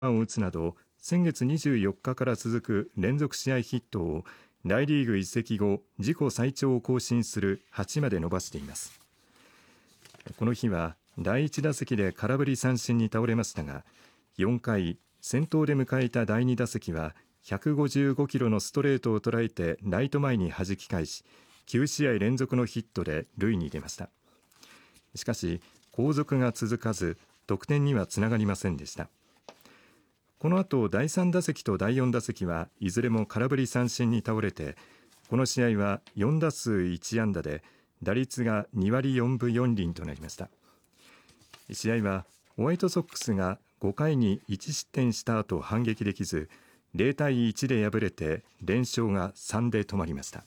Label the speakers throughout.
Speaker 1: を打つなど先月24日から続く連続試合ヒットを大リーグ移籍後自己最長を更新する8まで伸ばしています。この日は第1打席で空振り三振に倒れましたが、4回先頭で迎えた第2打席は155キロのストレートを捉えてライト前に弾き返し、9試合連続のヒットで塁に出ました。しかし後続が続かず得点にはつながりませんでした。この後第3打席と第4打席はいずれも空振り三振に倒れて、この試合は4打数1安打で打率が2割4分4厘となりました。試合はホワイトソックスが5回に1失点した後反撃できず0対1で敗れて連勝が3で止まりました。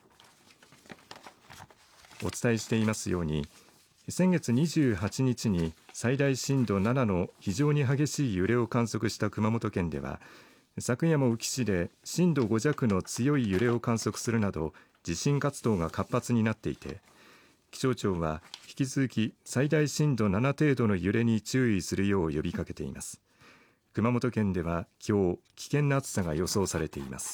Speaker 1: お伝えしていますように、先月28日に最大震度7の非常に激しい揺れを観測した熊本県では、昨夜も宇城市で震度5弱の強い揺れを観測するなど地震活動が活発になっていて、気象庁は引き続き最大震度7程度の揺れに注意するよう呼びかけています。熊本県では今日危険な暑さが予想されています。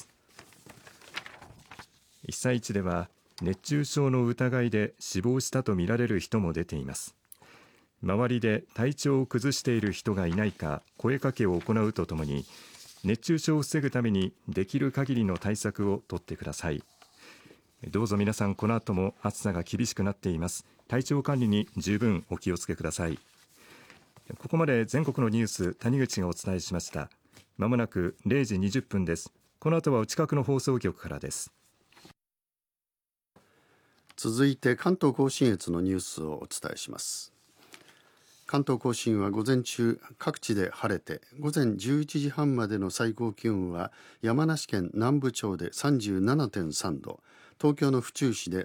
Speaker 1: 被災地では熱中症の疑いで死亡したとみられる人も出ています。周りで体調を崩している人がいないか声かけを行うとともに、熱中症を防ぐためにできる限りの対策を取ってください。どうぞ皆さん、この後も暑さが厳しくなっています。体調管理に十分お気をつけください。ここまで全国のニュース、谷口がお伝えしました。まもなく0時20分です。この後はお近くの放送局からです。
Speaker 2: 続いて関東甲信越のニュースをお伝えします。関東甲信は午前中各地で晴れて、午前11時半までの最高気温は山梨県南部町で 37.3 度、東京の府中市で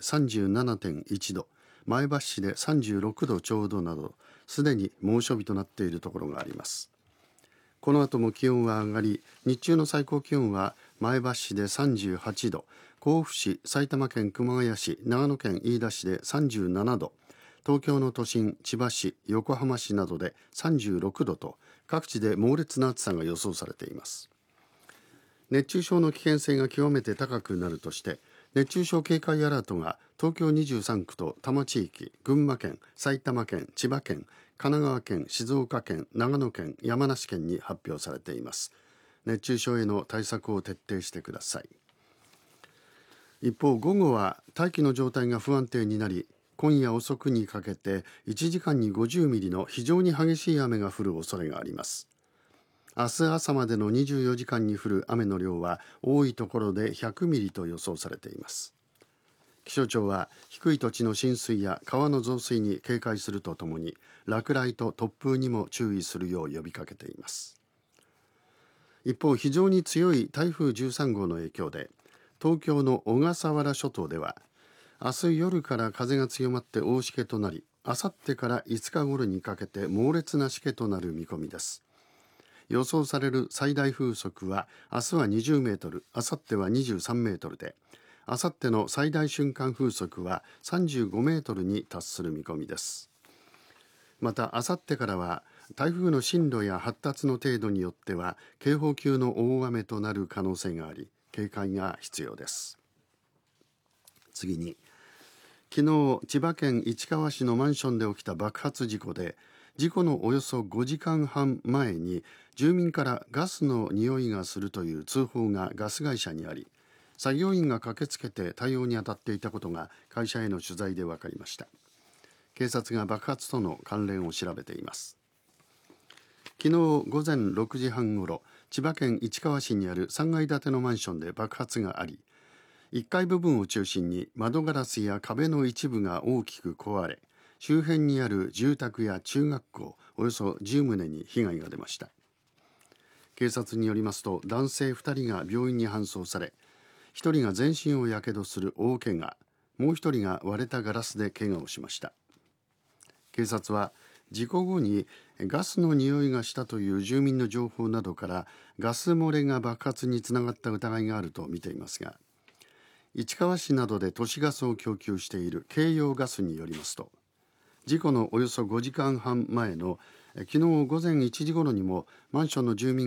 Speaker 2: 37.1 度、前橋市で36度ちょうどなど、すでに猛暑日となっているところがあります。この後も気温は上がり、日中の最高気温は前橋市で38度、甲府市、埼玉県熊谷市、長野県飯田市で37度、東京の都心、千葉市、横浜市などで36度と、各地で猛烈な暑さが予想されています。熱中症の危険性が極めて高くなるとして、熱中症警戒アラートが東京23区と多摩地域、群馬県、埼玉県、千葉県、神奈川県、静岡県、長野県、山梨県に発表されています。熱中症への対策を徹底してください。一方、午後は大気の状態が不安定になり、今夜遅くにかけて1時間に50ミリの非常に激しい雨が降る恐れがあります。明日朝までの24時間に降る雨の量は多いところで100ミリと予想されています。気象庁は低い土地の浸水や川の増水に警戒するとともに、落雷と突風にも注意するよう呼びかけています。一方、非常に強い台風13号の影響で、東京の小笠原諸島では明日夜から風が強まって大しけとなり、あさってから5日頃にかけて猛烈なしけとなる見込みです。予想される最大風速は明日は20メートル、あさっては23メートルで、あさっての最大瞬間風速は35メートルに達する見込みです。また、あさってからは台風の進路や発達の程度によっては警報級の大雨となる可能性があり、警戒が必要です。次に、昨日千葉県市川市のマンションで起きた爆発事故で、事故のおよそ5時間半前に住民からガスの匂いがするという通報がガス会社にあり、作業員が駆けつけて対応に当たっていたことが会社への取材で分かりました。警察が爆発との関連を調べています。昨日午前6時半ごろ、千葉県市川市にある3階建てのマンションで爆発があり、1階部分を中心に窓ガラスや壁の一部が大きく壊れ、周辺にある住宅や中学校およそ10棟に被害が出ました。警察によりますと、男性2人が病院に搬送され、1人が全身をやけどする大怪我、もう1人が割れたガラスで怪我をしました。警察は事故後にガスの匂いがしたという住民の情報などからガス漏れが爆発につながった疑いがあると見ていますが、市川市などで都市ガスを供給している京葉ガスによりますと、事故のおよそ5時間半前の昨日午前1時ごろにもマンションの住民